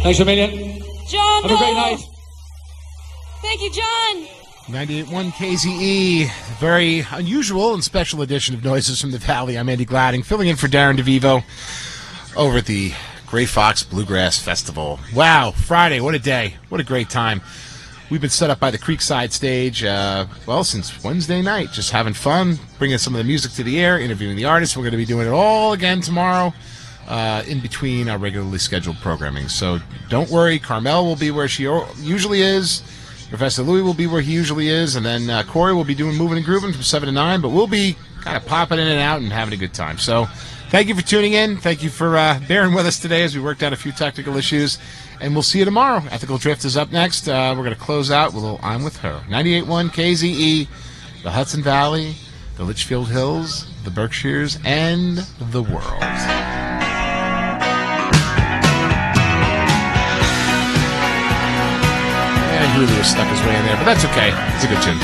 Thanks a million. John, Have a great night. Thank you, John. 98.1 KZE, very unusual and special edition of Noises from the Valley. I'm Andy Gladding, filling in for Darren DeVivo over at the Gray Fox Bluegrass Festival. Wow, Friday, what a day. What a great time. We've been set up by the Creekside stage, since Wednesday night, just having fun, bringing some of the music to the air, interviewing the artists. We're going to be doing it all again tomorrow in between our regularly scheduled programming. So don't worry, Carmel will be where she usually is. Professor Louis will be where he usually is, and then Corey will be doing Moving and Grooving from 7 to 9, but we'll be kind of popping in and out and having a good time. So thank you for tuning in. Thank you for bearing with us today as we worked out a few technical issues, and we'll see you tomorrow. Ethical Drift is up next. We're going to close out with a little I'm With Her. 98.1 KZE, the Hudson Valley, the Litchfield Hills, the Berkshires, and the world. He really was stuck his way in there, but that's okay. It's a good tune.